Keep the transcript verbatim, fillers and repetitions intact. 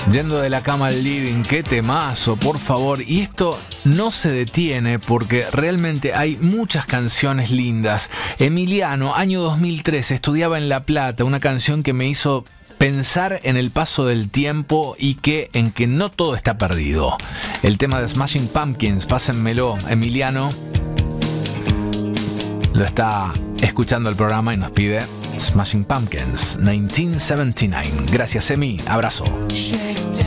Yendo de la cama al living, qué temazo, por favor. Y esto no se detiene porque realmente hay muchas canciones lindas. Emiliano, año dos mil trece, estudiaba en La Plata, una canción que me hizo pensar en el paso del tiempo y que en que no todo está perdido. El tema de Smashing Pumpkins, pásenmelo. Emiliano lo está escuchando el programa y nos pide Smashing Pumpkins, mil novecientos setenta y nueve. Gracias, Emi. Abrazo. Shake